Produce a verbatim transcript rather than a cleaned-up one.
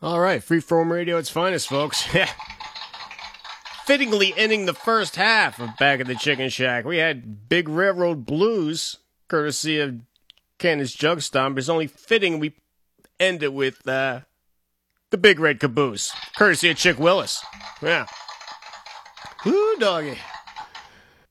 All right, Freeform Radio, its finest, folks. Fittingly ending the first half of Back at the Chicken Shack, we had Big Railroad Blues, courtesy of Candace Jugstomp. It's only fitting we end it with uh, the Big Red Caboose, courtesy of Chick Willis. Yeah. Woo, doggy.